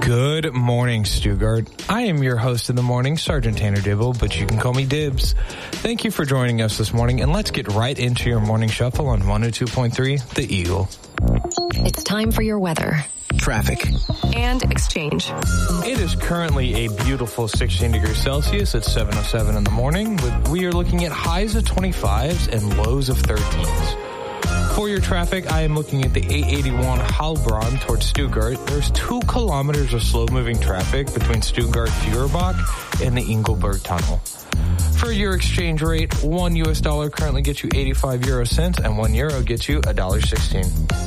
Good morning, Stuttgart. I am your host in the morning, Sergeant Tanner Dibble, but you can call me Dibs. Thank you for joining us this morning, and let's get right into your morning shuffle on 102.3 The Eagle. It's time for your weather, traffic, and exchange. It is currently a beautiful 16 degrees Celsius at 7:07 in the morning. We are looking at highs of 25s and lows of 13s. For your traffic, I am looking at the 881 Heilbronn towards Stuttgart. There's 2 kilometers of slow-moving traffic between Stuttgart-Feuerbach and the Engelberg Tunnel. For your exchange rate, $1 currently gets you 85 euro cents, and €1 gets you $1.16.